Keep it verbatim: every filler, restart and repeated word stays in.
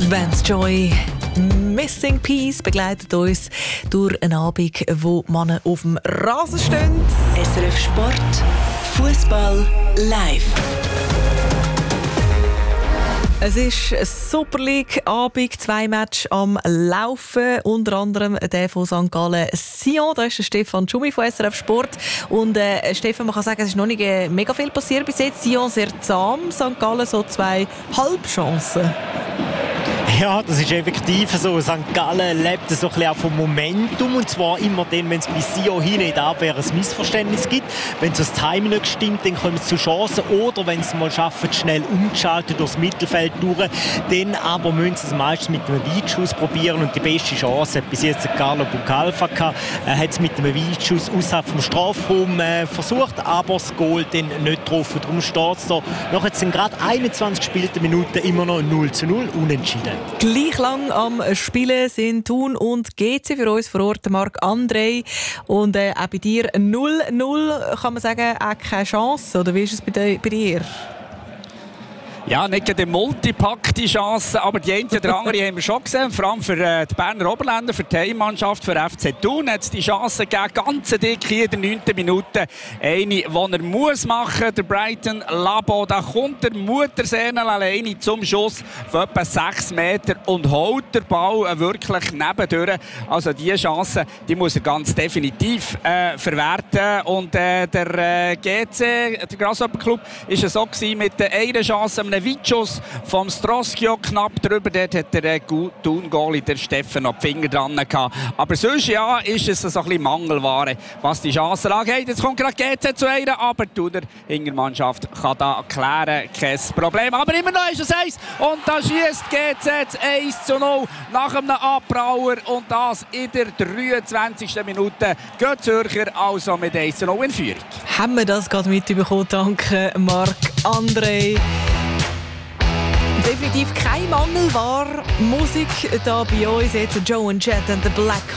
Vance Joy, Missing Piece, begleitet uns durch einen Abend, wo Männer auf dem Rasen stehen. S R F Sport, Fußball live. Es ist ein Super League-Abend, zwei Matches am Laufen, unter anderem der von Sankt Gallen Sion. Da ist der Stefan Tschumi von S R F Sport. Und äh, Stefan, man kann sagen, es ist noch nicht äh, mega viel passiert bis jetzt. Sion sehr zahm, Sankt Gallen so zwei Halbchancen. Ja, das ist effektiv so. Sankt Gallen lebt so ein bisschen auch vom Momentum. Und zwar immer dann, wenn es bei Sion hin in der Abwehr ein Missverständnis gibt. Wenn das Timing nicht stimmt, dann kommen sie zu Chancen. Oder wenn sie mal schaffen, schnell umzuschalten durchs Mittelfeld durch. Dann aber müssen sie es meistens mit einem Weitschuss probieren. Und die beste Chance hat bis jetzt Carlo Bucalfa gehabt. Er hat es mit einem Weitschuss außerhalb vom Strafraum äh, versucht, aber das Goal dann nicht getroffen. Darum steht es da. Nach jetzt sind gerade einundzwanzig gespielten Minuten immer noch null zu null unentschieden. Gleich lang am Spielen sind Thun und G C, für uns vor Ort Marc André. Und äh, auch bei dir null null, kann man sagen, auch keine Chance. Oder wie ist es bei dir? Ja, nicht eine Multipack die Chance, aber die eine oder andere haben wir schon gesehen. Vor allem für äh, die Berner Oberländer, für die Heimmannschaft, für F C Thun hat es die Chance gegeben, ganz dick hier in der neunten Minute. Eine, die er muss machen, der Brighton Labo. Da kommt der Muttersehnen alleine zum Schuss von etwa sechs Meter und holt den Ball wirklich nebendurch. Also diese Chance, die muss er ganz definitiv äh, verwerten. Und äh, der äh, G C, der Grasshopper Club, war es so gewesen, mit der einen Chance, einem Weitschuss vom Stroskio knapp drüber. Dort hat der äh, Thun-Goalie, der Steffen, noch die Finger dran gehabt. Aber sonst ja, ist es so ein bisschen Mangelware, was die Chancen angeht. Jetzt kommt gerade G C zu einer, aber die Thuner Hingermannschaft kann da klären, kein Problem. Aber immer noch ist es eins und da schießt G C eins zu null nach einem Abbrauer und das in der dreiundzwanzigsten Minute. Geht Zürcher also mit eins zu null in Führung. Haben wir das gerade mitbekommen? Danke, Marc André. Definitiv kein Mangel war Musik da bei uns. Jetzt Joe and Jet and the Black